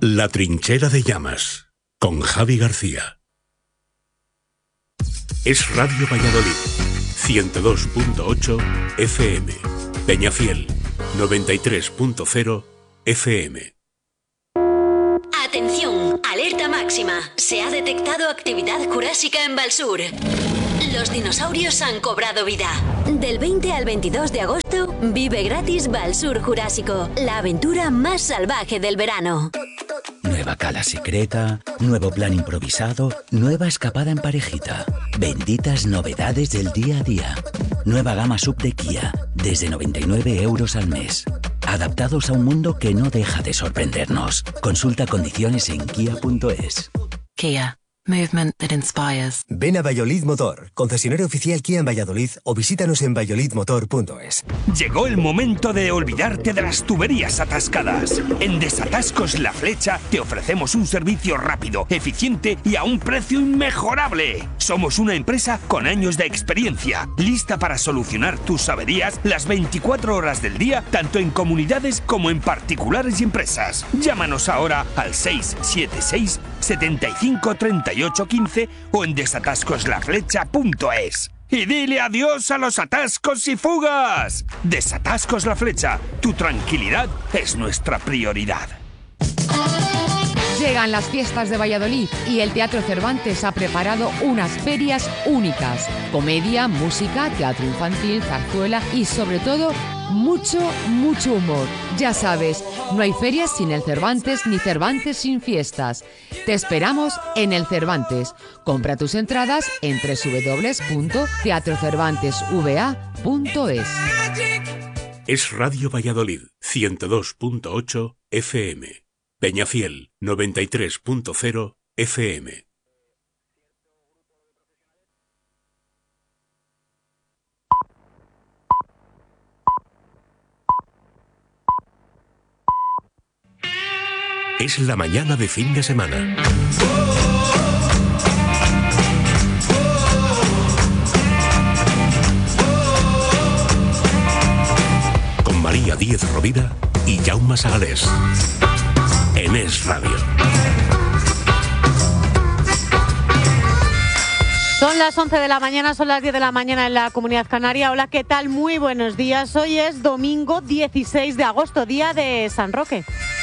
La Trinchera de Llamas, con Javi García. Es Radio Valladolid, 102.8 FM. Peñafiel, 93.0 FM. Atención, alerta máxima. Se ha detectado actividad jurásica en Valsur. Los dinosaurios han cobrado vida. Del 20 al 22 de agosto, vive gratis Valsur Jurásico, la aventura más salvaje del verano. Nueva cala secreta, nuevo plan improvisado, nueva escapada en parejita. Benditas novedades del día a día. Nueva gama sub de Kia, desde 99 € al mes. Adaptados a un mundo que no deja de sorprendernos. Consulta condiciones en kia.es. Kia. Movement that inspires. Ven a Valladolid Motor, concesionario oficial Kia en Valladolid, o visítanos en valladolidmotor.es. Llegó el momento de olvidarte de las tuberías atascadas. En Desatascos La Flecha te ofrecemos un servicio rápido, eficiente y a un precio inmejorable. Somos una empresa con años de experiencia, lista para solucionar tus averías las 24 horas del día, tanto en comunidades como en particulares y empresas. Llámanos ahora al 676 75 38 15 o en desatascoslaflecha.es. Y dile adiós a los atascos y fugas. Desatascos La Flecha, tu tranquilidad es nuestra prioridad. Llegan las fiestas de Valladolid y el Teatro Cervantes ha preparado unas ferias únicas. Comedia, música, teatro infantil, zarzuela y sobre todo mucho humor. Ya sabes, no hay ferias sin el Cervantes ni Cervantes sin fiestas. Te esperamos en el Cervantes. Compra tus entradas en www.teatrocervantesva.es. Es Radio Valladolid, 102.8 FM. Peñafiel, 93.0 FM. Es la mañana de fin de semana. Con María Díez Rovira y Jaume Sagalés. En Es Radio. Son las 11 de la mañana, son las 10 de la mañana en la Comunidad Canaria. Hola, ¿qué tal? Muy buenos días. Hoy es domingo 16 de agosto, día de San Roque.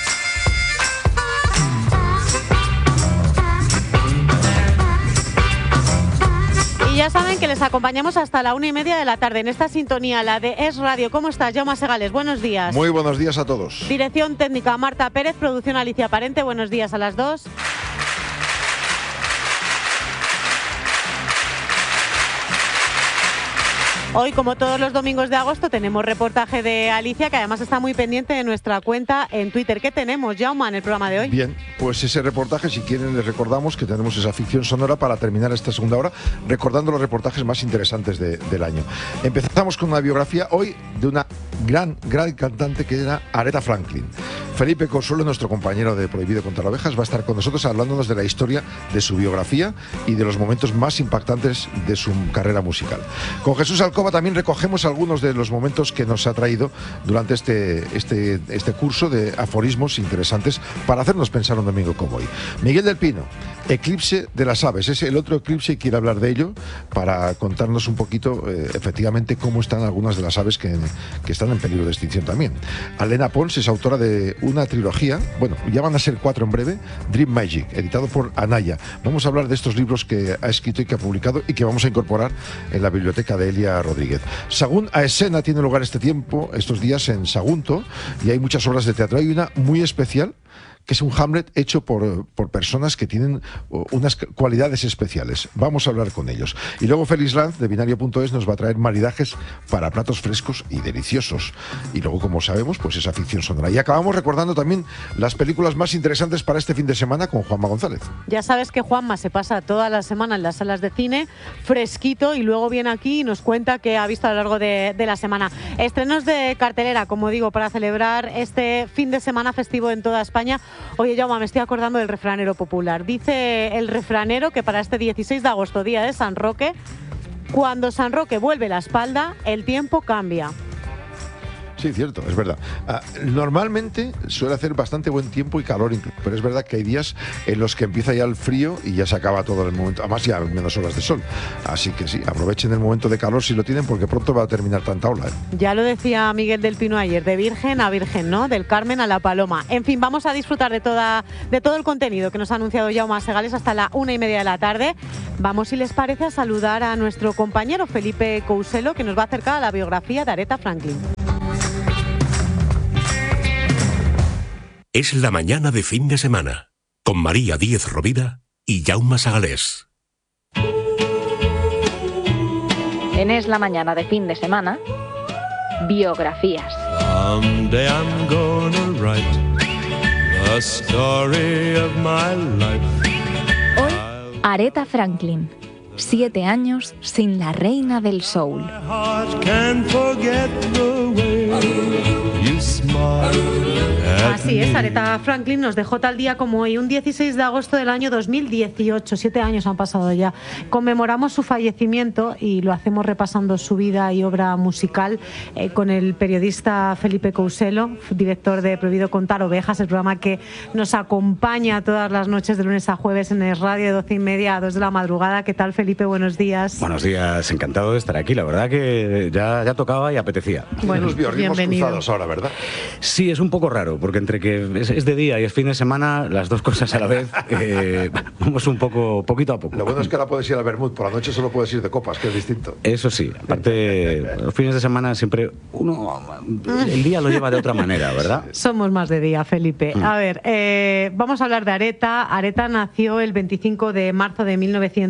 Y ya saben que les acompañamos hasta la 1:30 de la tarde en esta sintonía, la de Es Radio. ¿Cómo estás, Jaume Segales? Buenos días. Muy buenos días a todos. Dirección técnica Marta Pérez, producción Alicia Parente. Buenos días a las dos. Hoy, como todos los domingos de agosto, tenemos reportaje de Alicia, que además está muy pendiente de nuestra cuenta en Twitter. ¿Qué tenemos, Jaume, en el programa de hoy? Bien, pues ese reportaje, si quieren, les recordamos que tenemos esa ficción sonora para terminar esta segunda hora, recordando los reportajes más interesantes del año. Empezamos con una biografía hoy de una gran cantante que era Aretha Franklin. Felipe Consuelo, nuestro compañero de Prohibido contar ovejas, va a estar con nosotros hablándonos de la historia de su biografía y de los momentos más impactantes de su carrera musical. Con Jesús Alcoba también recogemos algunos de los momentos que nos ha traído durante este curso de aforismos interesantes para hacernos pensar un domingo como hoy. Miguel del Pino, eclipse de las aves, es el otro eclipse y quiere hablar de ello para contarnos un poquito efectivamente cómo están algunas de las aves que están en peligro de extinción también. Alena Pons es autora de una trilogía, bueno, ya van a ser 4 en breve, Dream Magic, editado por Anaya. Vamos a hablar de estos libros que ha escrito y que ha publicado y que vamos a incorporar en la biblioteca de Elia Rodríguez. Sagún a Escena tiene lugar estos días en Sagunto, y hay muchas obras de teatro. Hay una muy especial que es un Hamlet hecho por personas que tienen unas cualidades especiales. Vamos a hablar con ellos. Y luego Félix Lanz, de Binario.es, nos va a traer maridajes para platos frescos y deliciosos. Y luego, como sabemos, pues esa ficción sonora. Y acabamos recordando también las películas más interesantes para este fin de semana con Juanma González. Ya sabes que Juanma se pasa toda la semana en las salas de cine, fresquito, y luego viene aquí y nos cuenta qué ha visto a lo largo de la semana. Estrenos de cartelera, como digo, para celebrar este fin de semana festivo en toda España. Oye, Jaume, me estoy acordando del refranero popular. Dice el refranero que para este 16 de agosto, día de San Roque, cuando San Roque vuelve la espalda, el tiempo cambia. Sí, cierto, es verdad. Normalmente suele hacer bastante buen tiempo y calor, pero es verdad que hay días en los que empieza ya el frío y ya se acaba todo el momento. Además, ya menos horas de sol. Así que sí, aprovechen el momento de calor si lo tienen, porque pronto va a terminar tanta ola. Ya lo decía Miguel del Pino ayer, de virgen a virgen, ¿no? Del Carmen a la Paloma. En fin, vamos a disfrutar de todo el contenido que nos ha anunciado Jaume Segales hasta la 1:30 de la tarde. Vamos, si les parece, a saludar a nuestro compañero Felipe Couselo, que nos va a acercar a la biografía de Aretha Franklin. Es la mañana de fin de semana, con María Díez Rovira y Jaume Segales. En Es la mañana de fin de semana, biografías. Someday I'm gonna write the story of my life. Hoy, Aretha Franklin, 7 años sin la reina del soul. My heart can't forget the way you smile. Así es, Aretha Franklin nos dejó tal día como hoy, un 16 de agosto del año 2018. 7 años han pasado ya. Conmemoramos su fallecimiento y lo hacemos repasando su vida y obra musical con el periodista Felipe Couselo, director de Prohibido Contar Ovejas, el programa que nos acompaña todas las noches de lunes a jueves en el radio de 12:30 a 2 de la madrugada. ¿Qué tal, Felipe? Buenos días. Buenos días, encantado de estar aquí. La verdad que ya tocaba y apetecía. Bueno, los biorritmos cruzados ahora, ¿verdad? Sí, es un poco raro, porque entre que es de día y es fin de semana, las dos cosas a la vez, vamos poquito a poco. Lo bueno es que ahora puedes ir al Bermud, por la noche solo puedes ir de copas, que es distinto. Eso sí, aparte, los fines de semana siempre uno el día lo lleva de otra manera, ¿verdad? Somos más de día, Felipe. A ver, vamos a hablar de Aretha. Aretha nació el 25 de marzo de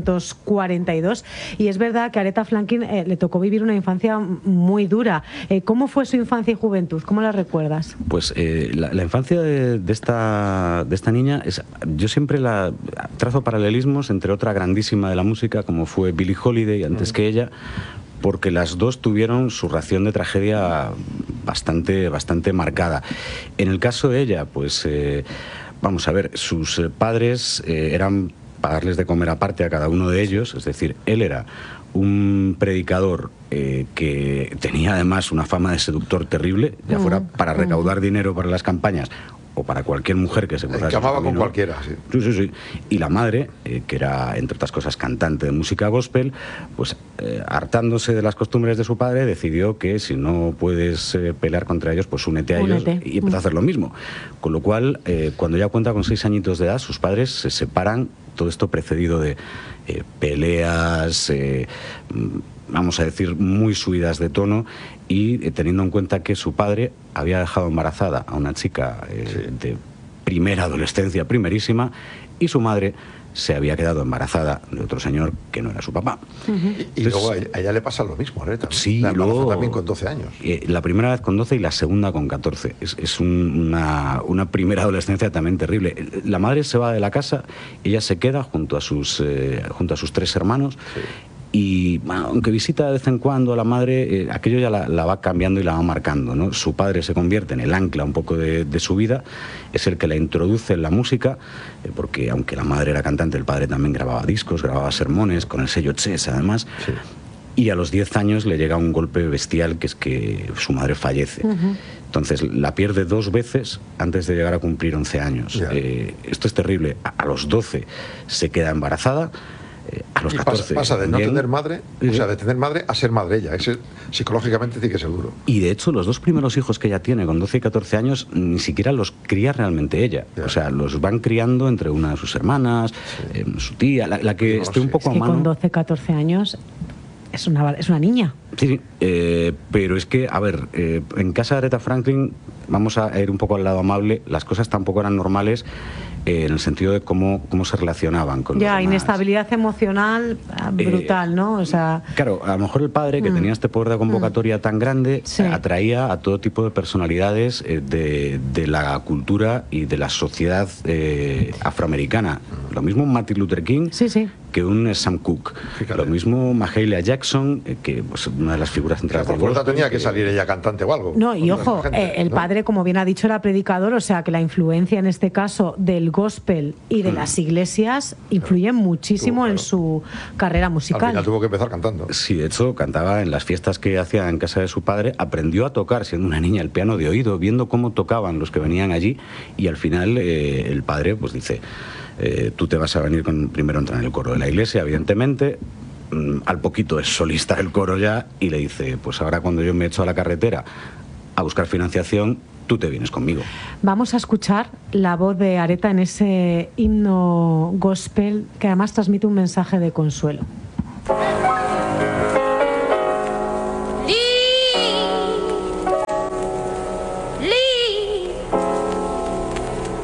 1942 y es verdad que a Aretha Franklin le tocó vivir una infancia muy dura. ¿Cómo fue su infancia y juventud? ¿Cómo la recuerdas? Pues la infancia de esta niña, yo siempre la trazo paralelismos entre otra grandísima de la música, como fue Billie Holiday, antes que ella, porque las dos tuvieron su ración de tragedia bastante marcada. En el caso de ella, pues vamos a ver, sus padres eran para darles de comer aparte a cada uno de ellos, es decir, él era un predicador que tenía además una fama de seductor terrible, ya fuera para recaudar dinero para las campañas o para cualquier mujer que se cruzase. Que amaba con cualquiera, sí. Sí. Y la madre, que era, entre otras cosas, cantante de música gospel, pues hartándose de las costumbres de su padre, decidió que si no puedes pelear contra ellos, pues únete a ellos, y empezó a hacer lo mismo. Con lo cual, cuando ya cuenta con 6 añitos de edad, sus padres se separan, todo esto precedido de peleas, vamos a decir, muy subidas de tono, y teniendo en cuenta que su padre había dejado embarazada a una chica de primera adolescencia, primerísima, y su madre se había quedado embarazada de otro señor que no era su papá. Y luego a ella le pasa lo mismo, Aretha. Sí, la embarazó luego, también con 12 años. La primera vez con 12 y la segunda con 14. Es una primera adolescencia también terrible. La madre se va de la casa, ella se queda junto a sus 3 hermanos. Sí. Y bueno, aunque visita de vez en cuando a la madre, aquello ya la va cambiando y la va marcando, ¿no? Su padre se convierte en el ancla un poco de su vida, es el que la introduce en la música, porque aunque la madre era cantante, el padre también grababa discos, grababa sermones, con el sello Chess además. Sí. Y a los 10 años le llega un golpe bestial, que es que su madre fallece. Entonces la pierde 2 veces antes de llegar a cumplir 11 años. Esto es terrible. A los 12 se queda embarazada. A los 14 pasa de no tener madre, o sea, de tener madre a ser madre ella. Ese psicológicamente tiene que ser duro. Y de hecho los 2 primeros hijos que ella tiene con 12 y 14 años ni siquiera los cría realmente ella. O sea, los van criando entre una de sus hermanas, su tía, la que esté un poco a mano. Con 12, 14 años es una niña. Sí, pero es que, a ver, en casa de Aretha Franklin, vamos a ir un poco al lado amable, las cosas tampoco eran normales, en el sentido de cómo se relacionaban con los demás. Inestabilidad emocional brutal, ¿no? O sea, claro, a lo mejor el padre, que tenía este poder de convocatoria tan grande, atraía a todo tipo de personalidades de la cultura y de la sociedad afroamericana. Lo mismo un Martin Luther King que un Sam Cooke. Lo mismo Mahalia Jackson, que pues, una de las figuras centrales del gospel. Tenía que salir ella cantante o algo. No, y ojo, el padre, como bien ha dicho, era predicador, o sea que la influencia en este caso del gospel y de las iglesias influye muchísimo en su carrera musical. Al final tuvo que empezar cantando. Sí, de hecho, cantaba en las fiestas que hacía en casa de su padre, aprendió a tocar, siendo una niña, el piano de oído, viendo cómo tocaban los que venían allí, y al final el padre pues dice, tú te vas a venir primero a entrar en el coro de la iglesia, evidentemente, al poquito es solista del coro ya, y le dice, pues ahora cuando yo me echo a la carretera a buscar financiación, tú te vienes conmigo. Vamos a escuchar la voz de Aretha en ese himno gospel que además transmite un mensaje de consuelo.